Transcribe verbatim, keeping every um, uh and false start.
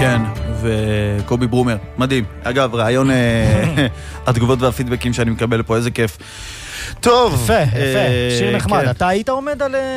כן, וקובי ברומר, מדהים. אגב, רעיון התגובות והפידבקים שאני מקבל פה, איזה כיף. טוב. יפה, יפה, שיר נחמד. אתה היית עומד על...